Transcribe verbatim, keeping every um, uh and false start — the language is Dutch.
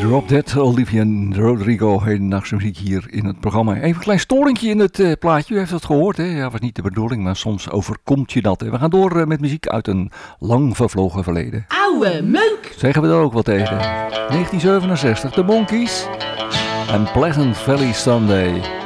Drop Dead, Olivia Rodrigo, hedendaagse muziek hier in het programma. Even een klein storingje in het uh, plaatje, u heeft het gehoord, hè? Ja, was niet de bedoeling, maar soms overkomt je dat. Hè? We gaan door uh, met muziek uit een lang vervlogen verleden. Oude meuk! Zeggen we er ook wat tegen. negentien zevenenzestig, de Monkees en Pleasant Valley Sunday.